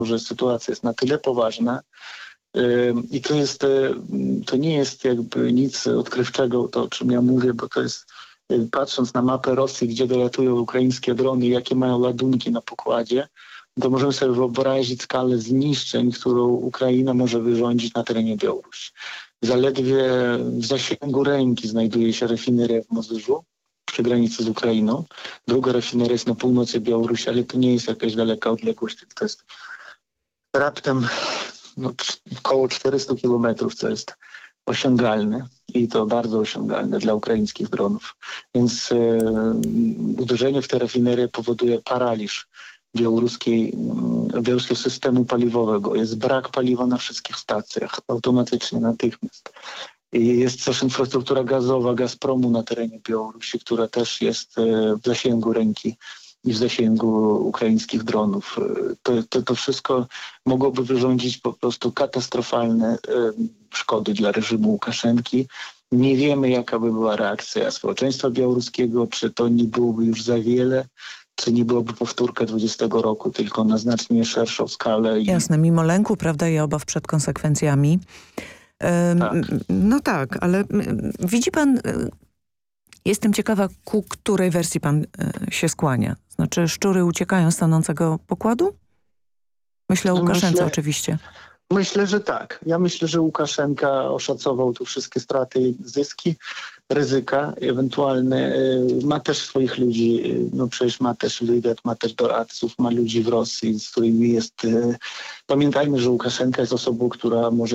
że sytuacja jest na tyle poważna i to nie jest jakby nic odkrywczego, to o czym ja mówię, bo to jest, patrząc na mapę Rosji, gdzie dolatują ukraińskie drony, jakie mają ładunki na pokładzie, to możemy sobie wyobrazić skalę zniszczeń, którą Ukraina może wyrządzić na terenie Białorusi. Zaledwie w zasięgu ręki znajduje się rafineria w Mozyrzu, przy granicy z Ukrainą. Druga rafineria jest na północy Białorusi, ale to nie jest jakaś daleka odległość, to jest raptem około 400 kilometrów, co jest osiągalne i to bardzo osiągalne dla ukraińskich dronów. Więc uderzenie w tę rafinerię powoduje paraliż białoruskiego systemu paliwowego. Jest brak paliwa na wszystkich stacjach, automatycznie, natychmiast. I jest też infrastruktura gazowa Gazpromu na terenie Białorusi, która też jest w zasięgu ręki i w zasięgu ukraińskich dronów. To wszystko mogłoby wyrządzić po prostu katastrofalne szkody dla reżimu Łukaszenki. Nie wiemy, jaka by była reakcja społeczeństwa białoruskiego, czy to nie byłoby już za wiele, czy nie byłoby powtórka 20 roku, tylko na znacznie szerszą skalę. Jasne, mimo lęku, prawda, i obaw przed konsekwencjami. Tak. No tak, ale widzi pan, jestem ciekawa, ku której wersji pan się skłania. Znaczy, szczury uciekają z tonącego pokładu? Myślę o Łukaszence oczywiście. Myślę, że tak. Ja myślę, że Łukaszenka oszacował tu wszystkie straty i zyski, ryzyka ewentualne. Ma też swoich ludzi, no przecież ma też wywiad, ma też doradców, ma ludzi w Rosji, z którymi jest... Pamiętajmy, że Łukaszenka jest osobą, która może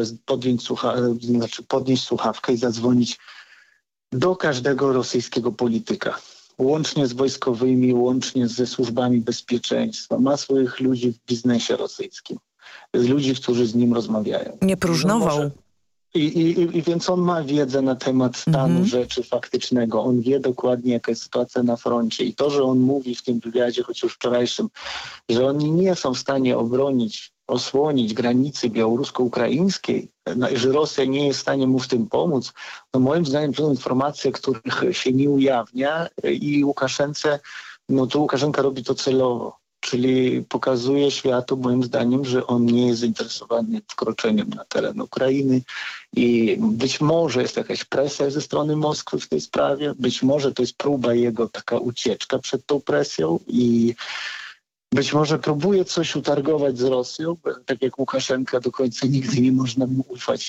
podnieść słuchawkę i zadzwonić do każdego rosyjskiego polityka. Łącznie z wojskowymi, łącznie ze służbami bezpieczeństwa. Ma swoich ludzi w biznesie rosyjskim. Ludzi, którzy z nim rozmawiają. Nie próżnował. I więc on ma wiedzę na temat stanu rzeczy faktycznego. On wie dokładnie, jaka jest sytuacja na froncie. I to, że on mówi w tym wywiadzie, choć już wczorajszym, że oni nie są w stanie osłonić granicy białorusko-ukraińskiej, że Rosja nie jest w stanie mu w tym pomóc, no moim zdaniem to są informacje, których się nie ujawnia i Łukaszenka robi to celowo. Czyli pokazuje światu, moim zdaniem, że on nie jest zainteresowany wkroczeniem na teren Ukrainy i być może jest jakaś presja ze strony Moskwy w tej sprawie, być może to jest próba jego taka ucieczka przed tą presją i być może próbuje coś utargować z Rosją, tak jak Łukaszenka do końca nigdy nie można mu ufać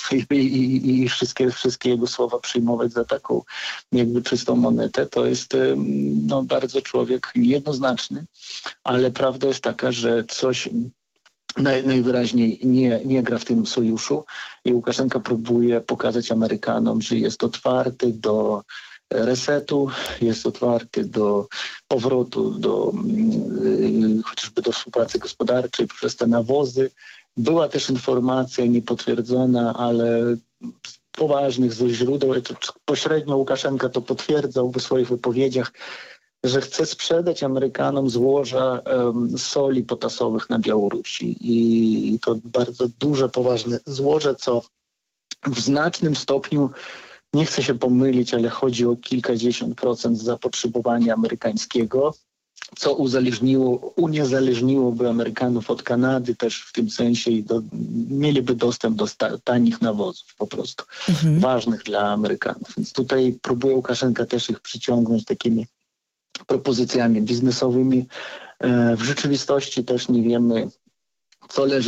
i wszystkie jego słowa przyjmować za taką jakby czystą monetę. To jest bardzo człowiek niejednoznaczny, ale prawda jest taka, że coś najwyraźniej nie gra w tym sojuszu i Łukaszenka próbuje pokazać Amerykanom, że jest otwarty do resetu, jest otwarty do powrotu chociażby do współpracy gospodarczej przez te nawozy. Była też informacja niepotwierdzona, ale z poważnych źródeł, pośrednio Łukaszenka to potwierdzał w swoich wypowiedziach, że chce sprzedać Amerykanom złoża soli potasowych na Białorusi. I to bardzo duże, poważne złoże, co w znacznym stopniu, nie chcę się pomylić, ale chodzi o kilkadziesiąt procent zapotrzebowania amerykańskiego, co uniezależniłoby Amerykanów od Kanady też w tym sensie i mieliby dostęp do tanich nawozów po prostu, ważnych dla Amerykanów. Więc tutaj próbuje Łukaszenka też ich przyciągnąć takimi propozycjami biznesowymi. W rzeczywistości też nie wiemy, co leży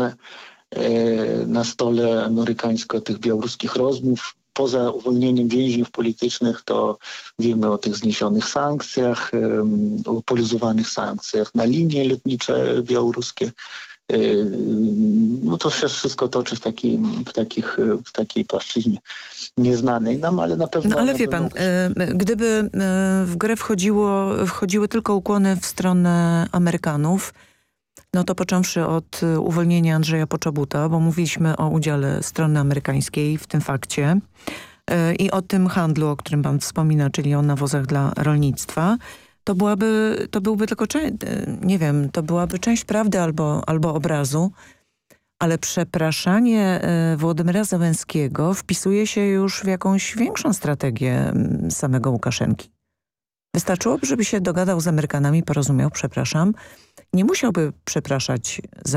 na stole amerykańsko-tych białoruskich rozmów. Poza uwolnieniem więźniów politycznych to wiemy o tych zniesionych sankcjach, o poluzowanych sankcjach na linie lotnicze białoruskie. No to się wszystko toczy w takiej płaszczyźnie nieznanej nam, ale na pewno... No ale wie pan, gdyby w grę wchodziły tylko ukłony w stronę Amerykanów, no to począwszy od uwolnienia Andrzeja Poczobuta, bo mówiliśmy o udziale strony amerykańskiej w tym fakcie i o tym handlu, o którym pan wspomina, czyli o nawozach dla rolnictwa, to byłby tylko, nie wiem, to byłaby część prawdy albo obrazu, ale przepraszanie Wołodymyra Zełenskiego wpisuje się już w jakąś większą strategię samego Łukaszenki. Wystarczyłoby, żeby się dogadał z Amerykanami, porozumiał, przepraszam, nie musiałby przepraszać za